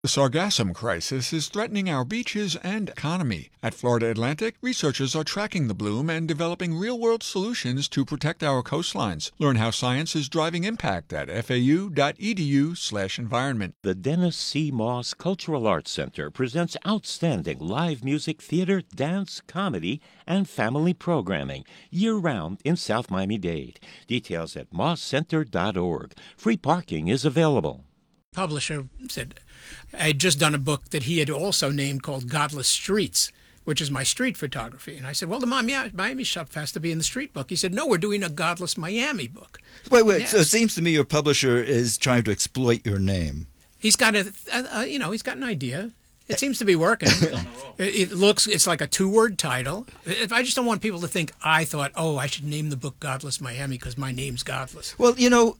The sargassum crisis is threatening our beaches and economy. At Florida Atlantic, researchers are tracking the bloom and developing real-world solutions to protect our coastlines. Learn how science is driving impact at fau.edu/environment. The Dennis C. Moss Cultural Arts Center presents outstanding live music, theater, dance, comedy, and family programming year-round in South Miami-Dade. Details at mosscenter.org. Free parking is available. Publisher said I had just done a book that he had also named called Godless Streets, which is my street photography. And I said, well, the Miami stuff has to be in the street book. He said, no, we're doing a Godless Miami book. Wait. Yes. So it seems to me your publisher is trying to exploit your name. He's got he's got an idea. It seems to be working. It's like a two-word title. I just don't want people to think I thought, oh, I should name the book Godless Miami because my name's Godless. Well,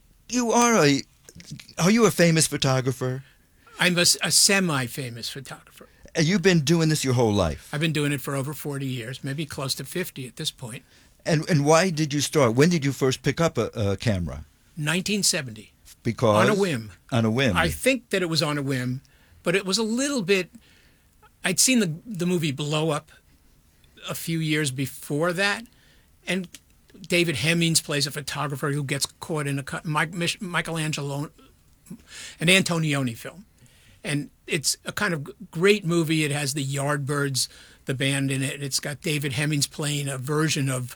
are you a famous photographer? I'm a semi-famous photographer. You've been doing this your whole life? I've been doing it for over 40 years, maybe close to 50 at this point. And why did you start? When did you first pick up a camera? 1970. Because? On a whim. On a whim. I think that it was on a whim, but it was a little bit... I'd seen the movie Blow Up a few years before that, and David Hemmings plays a photographer who gets caught in a Michelangelo, an Antonioni film. And it's a kind of great movie. It has the Yardbirds, the band in it. It's got David Hemmings playing a version of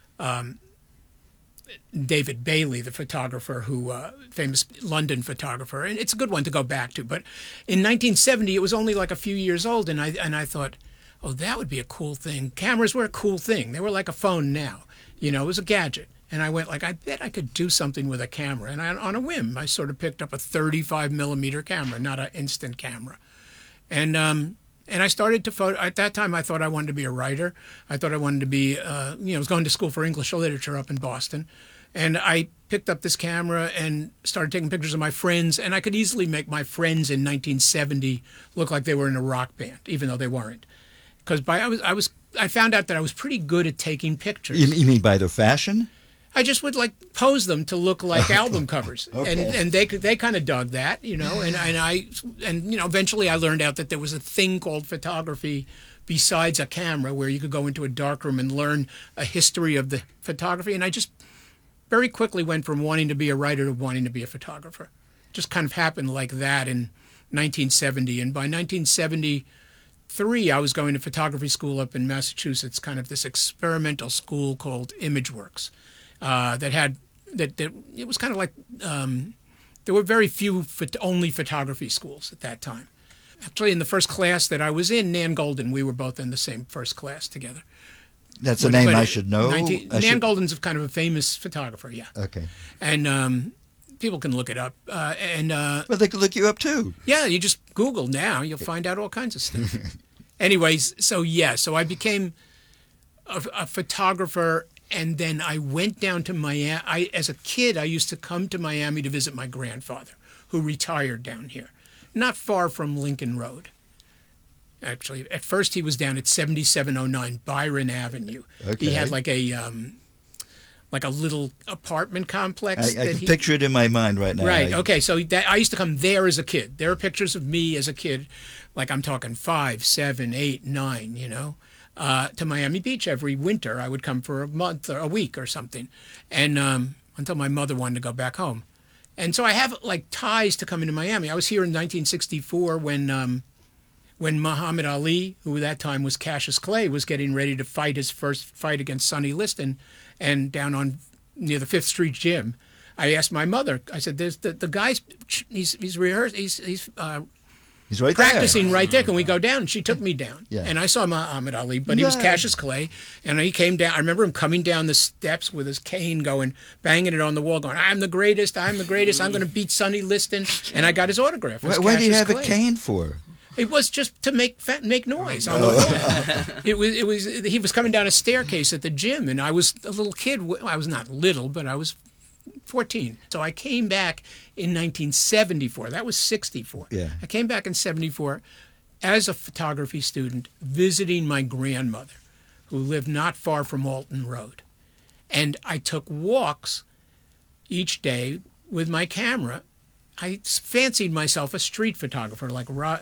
David Bailey, the photographer, famous London photographer. And it's a good one to go back to. But in 1970, it was only like a few years old. And I thought, oh, that would be a cool thing. Cameras were a cool thing. They were like a phone now. It was a gadget. And I went I bet I could do something with a camera. And on a whim, I sort of picked up a 35 millimeter camera, not an instant camera. And I started to photo. At that time, I thought I wanted to be a writer. I thought I wanted to be, I was going to school for English literature up in Boston. And I picked up this camera and started taking pictures of my friends. And I could easily make my friends in 1970 look like they were in a rock band, even though they weren't. Because I found out that I was pretty good at taking pictures. You mean by their fashion? I just would pose them to look like album covers, Okay. and they kind of dug that, and eventually I learned out that there was a thing called photography besides a camera where you could go into a darkroom and learn a history of the photography, and I just very quickly went from wanting to be a writer to wanting to be a photographer. It just kind of happened like that in 1970, and by 1973 I was going to photography school up in Massachusetts, kind of this experimental school called ImageWorks. It was kind of like there were very few only photography schools at that time. Actually, in the first class that I was in, Nan Golden, we were both in the same first class together. That's a name I should know? Nan Golden's kind of a famous photographer, yeah. Okay. And people can look it up. Well, they can look you up too. Yeah, you just Google now, you'll find out all kinds of stuff. Anyways, so I became a photographer. And then I went down to Miami. As a kid, I used to come to Miami to visit my grandfather, who retired down here, not far from Lincoln Road. Actually, at first he was down at 7709 Byron Avenue. Okay. He had like a little apartment complex. I can picture it in my mind right now. Right. Okay. So I used to come there as a kid. There are pictures of me as a kid, like I'm talking 5, 7, 8, 9. To Miami Beach every winter. I would come for a month or a week or something, and until my mother wanted to go back home. And so I have ties to come into Miami. I was here in 1964 when Muhammad Ali, who at that time was Cassius Clay, was getting ready to fight his first fight against Sonny Liston, and down near the Fifth Street Gym. I asked my mother. I said, "There's the guy's. He's rehearsed. He's right practicing there. right there. Can we go down?" And she took me down. Yeah. And I saw Muhammad Ali, but he was Cassius Clay. And he came down. I remember him coming down the steps with his cane banging it on the wall, going, I'm the greatest. I'm going to beat Sonny Liston. And I got his autograph. What do you have a cane for? It was just to make noise on the wall. He was coming down a staircase at the gym, and I was a little kid. I was not little, but I was 14. So I came back in 1974. That was 64. Yeah. I came back in 74 as a photography student visiting my grandmother, who lived not far from Alton Road. And I took walks each day with my camera I fancied myself a street photographer, like